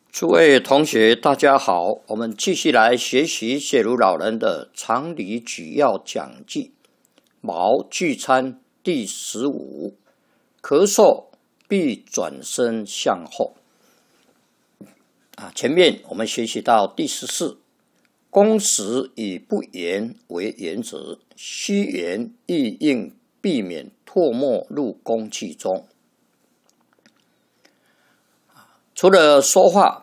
诸位同学，大家好，我们继续来学习解如老人的常理举要讲记，毛聚餐第15，咳嗽必转身向后。前面我们学习到第14，公时以不言为原则，虚言亦应避免唾沫入公器中。除了说话